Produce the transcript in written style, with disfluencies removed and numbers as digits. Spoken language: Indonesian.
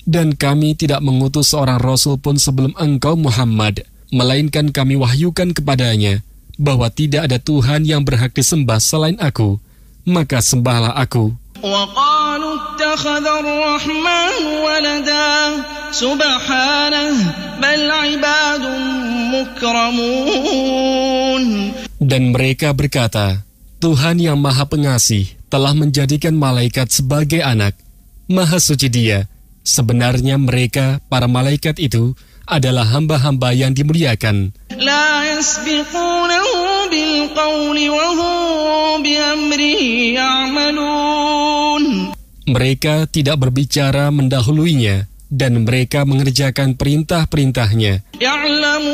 Dan kami tidak mengutus seorang Rasul pun sebelum engkau Muhammad, melainkan kami wahyukan kepadanya bahwa tidak ada Tuhan yang berhak disembah selain aku, maka sembahlah aku. وَقَالُوا اتَّخَذَ الرَّحْمَنُ وَلَدًا سُبْحَانَهُ بَلْ عِبَادٌ مُكْرَمُونَ. Dan mereka berkata, Tuhan yang Maha Pengasih telah menjadikan malaikat sebagai anak. Maha suci Dia. Sebenarnya mereka, para malaikat itu, adalah hamba-hamba yang dimuliakan. لا يسبقونه بالقول وهم بأمره يعملون. Mereka tidak berbicara mendahuluinya, dan mereka mengerjakan perintah-perintahnya.